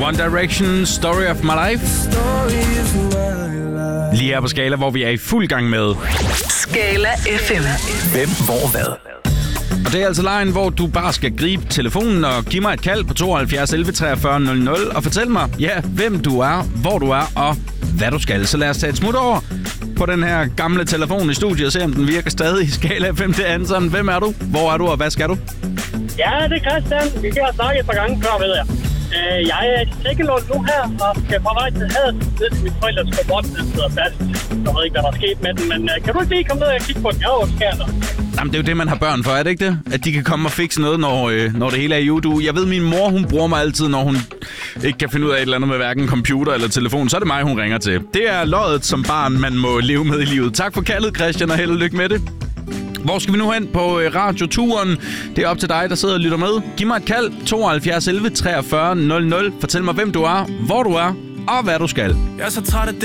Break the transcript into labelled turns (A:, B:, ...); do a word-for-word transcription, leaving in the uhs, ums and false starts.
A: One Direction, Story of My Life. Lige her på Skala, hvor vi er i fuld gang med
B: Skala F M.
C: Hvem, hvor, hvad?
A: Og det er altså lejen, hvor du bare skal gribe telefonen og give mig et kald på tooghalvfjerds elleve treogfyrre nul nul og fortæl mig, ja, hvem du er, hvor du er og hvad du skal. Så lad os tage et smut over på den her gamle telefon i studiet og se, om den virker stadig. Skala F M, det er Anton. Hvem er du? Hvor er du, og hvad skal du?
D: Ja, det er Christian. Vi har snakket et par gange før, ved jeg. Uh, jeg er i Sikkelund nu her, og skal på vej til Haderslev ned til mine forældres skobot, den sidder fast. Jeg ved ikke, hvad der er sket med den, men uh, kan du ikke lige komme ned og kigge på den? Jeg er jo skærnet.
A: Jamen, det er jo det, man har børn for, er det ikke det? At de kan komme og fikse noget, når, øh, når det hele er i udu. Jeg ved, min mor, hun bruger mig altid, når hun ikke kan finde ud af et eller andet med hverken computer eller telefon. Så er det mig, hun ringer til. Det er loddet som barn, man må leve med i livet. Tak for kaldet, Christian, og held og lykke med det. Hvor skal vi nu hen på radioturen? Det er op til dig, der sidder og lytter med. Giv mig et kald. tooghalvfjerds elleve treogfyrre nul nul. Fortæl mig, hvem du er, hvor du er og hvad du skal.
E: Jeg er så træt af det